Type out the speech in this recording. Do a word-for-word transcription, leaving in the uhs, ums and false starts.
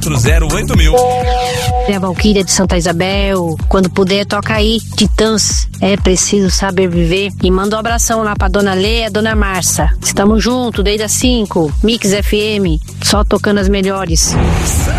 zero oito mil. É a Valquíria de Santa Isabel. Quando puder, toca aí. Titãs, é preciso saber viver. E manda um abração lá pra Dona Lê e a Dona Marcia. Estamos juntos desde as cinco. Mix F M, só tocando as melhores.